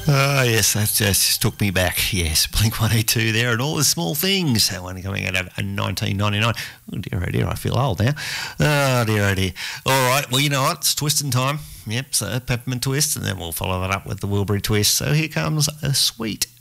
Oh, yes, that just took me back. Yes, Blink-182 there and All the Small Things. That one coming out of 1999. Oh, dear, oh, dear, I feel old now. Oh, dear, oh, dear. All right, well, you know what? It's twisting time. Yep, so Peppermint Twist, and then we'll follow that up with the Wilbury Twist. So here comes a Sweet.